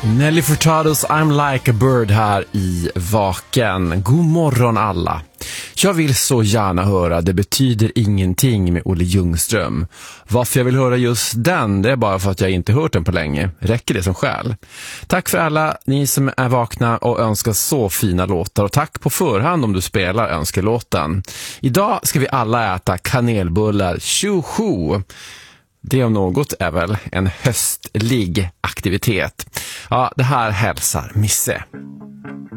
Nelly Furtados I'm like a bird här i Vaken. God morgon alla. Jag vill så gärna höra Det betyder ingenting med Olle Ljungström. Varför jag vill höra just den, det är bara för att jag inte hört den på länge. Räcker det som skäl? Tack för alla ni som är vakna och önskar så fina låtar. Och tack på förhand om du spelar önskelåten. Idag ska vi alla äta kanelbullar. Tjoho! Det om något är väl en höstlig aktivitet. Ja, det här hälsar Misse.